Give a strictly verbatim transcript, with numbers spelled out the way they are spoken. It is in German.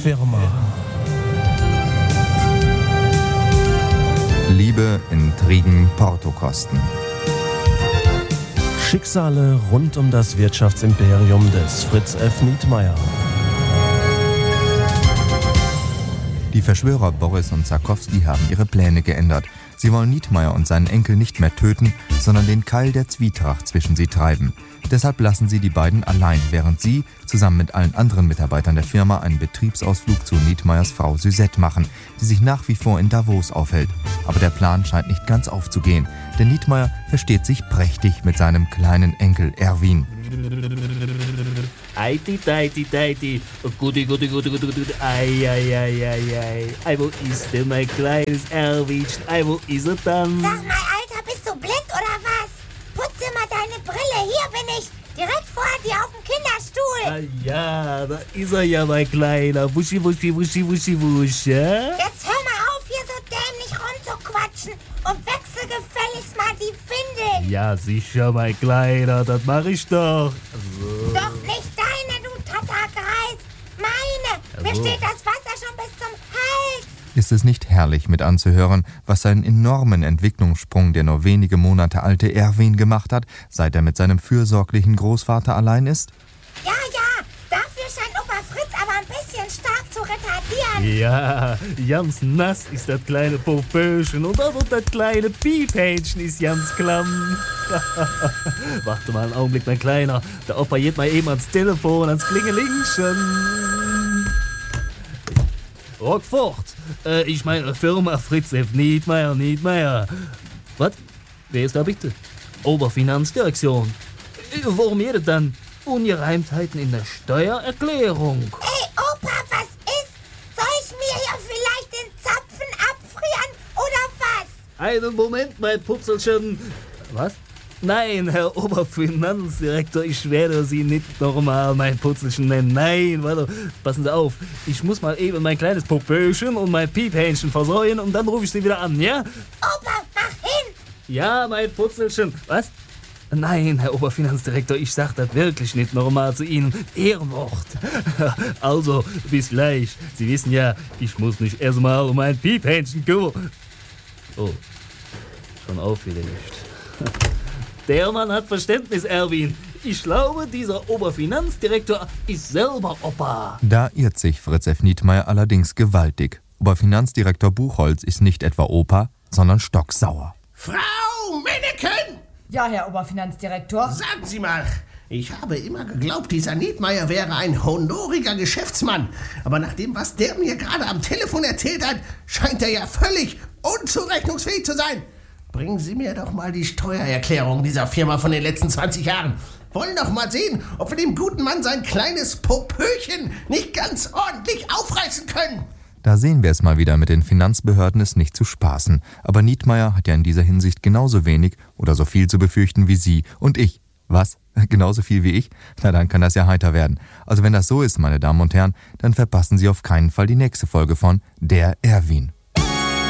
Firma. Liebe, Intrigen, Portokosten. Schicksale rund um das Wirtschaftsimperium des Fritz F. Nietmeyer. Die Verschwörer Boris und Sarkowski haben ihre Pläne geändert. Sie wollen Nietmeyer und seinen Enkel nicht mehr töten, sondern den Keil der Zwietracht zwischen sie treiben. Deshalb lassen sie die beiden allein, während sie zusammen mit allen anderen Mitarbeitern der Firma einen Betriebsausflug zu Nietmeyers Frau Suzette machen, die sich nach wie vor in Davos aufhält. Aber der Plan scheint nicht ganz aufzugehen, denn Nietmeyer versteht sich prächtig mit seinem kleinen Enkel Erwin. Eiti, teiti, teiti, guti, guti, guti, guti, guti, ei, ei, ei, ei, ei. Ei, wo ist denn mein kleines Erwinchen? Ei, wo ist er dann? Sag mal, Alter, bist du blind oder was? Putze mal deine Brille, hier bin ich, direkt vor dir auf dem Kinderstuhl. Ah, ja, da ist er ja, mein Kleiner. Wuschi, wuschi, wuschi, wuschi, wuschi, ja? Jetzt hör mal auf, hier so dämlich rumzuquatschen und wechsel gefälligst mal die Windeln. Ja, sicher, mein Kleiner, das mach ich doch. So. Doch nicht deine, du Tatterkreis. Meine, mir Also. steht das Wasser schon bis zum Hals. Ist es nicht herrlich mit anzuhören, was seinen enormen Entwicklungssprung der nur wenige Monate alte Erwin gemacht hat, seit er mit seinem fürsorglichen Großvater allein ist? Ja, ja, dafür scheint Opa Fritz aber ein bisschen stark zu retardieren. Ja, ganz nass ist das kleine Popöchen und auch das kleine Piephähnchen ist ganz klamm. Warte mal einen Augenblick, mein Kleiner. Der Opa geht mal eben ans Telefon, ans Klingelingchen. Rockfort, äh, ich meine Firma Fritz F. Nietmeyer, Nietmeyer. Was? Wer ist da bitte? Oberfinanzdirektion. Äh, Worum geht es dann? Ungereimtheiten in der Steuererklärung. Ey, Opa, was ist? Soll ich mir hier vielleicht den Zapfen abfrieren oder was? Einen Moment, mein Putzelchen. Was? Nein, Herr Oberfinanzdirektor, ich werde Sie nicht nochmal mein Putzelchen nennen. Nein, warte, passen Sie auf. Ich muss mal eben mein kleines Popöchen und mein Piephähnchen versäuen und dann rufe ich Sie wieder an, ja? Opa, mach hin! Ja, mein Putzelchen. Was? Nein, Herr Oberfinanzdirektor, ich sag das wirklich nicht nochmal zu Ihnen. Ehrenwort. Also, bis gleich. Sie wissen ja, ich muss mich erstmal um mein Piephähnchen kümmern. Oh, schon aufgelegt. Der Mann hat Verständnis, Erwin. Ich glaube, dieser Oberfinanzdirektor ist selber Opa. Da irrt sich Fritz F. Nietmeyer allerdings gewaltig. Oberfinanzdirektor Buchholz ist nicht etwa Opa, sondern stocksauer. Frau Menneken! Ja, Herr Oberfinanzdirektor. Sagen Sie mal, ich habe immer geglaubt, dieser Nietmeyer wäre ein honoriger Geschäftsmann. Aber nach dem, was der mir gerade am Telefon erzählt hat, scheint er ja völlig unzurechnungsfähig zu sein. Bringen Sie mir doch mal die Steuererklärung dieser Firma von den letzten zwanzig Jahren. Wollen doch mal sehen, ob wir dem guten Mann sein kleines Popöchen nicht ganz ordentlich aufreißen können. Da sehen wir es mal wieder, mit den Finanzbehörden ist nicht zu spaßen. Aber Nietmeyer hat ja in dieser Hinsicht genauso wenig oder so viel zu befürchten wie Sie und ich. Was? Genauso viel wie ich? Na, dann kann das ja heiter werden. Also wenn das so ist, meine Damen und Herren, dann verpassen Sie auf keinen Fall die nächste Folge von Der Erwin.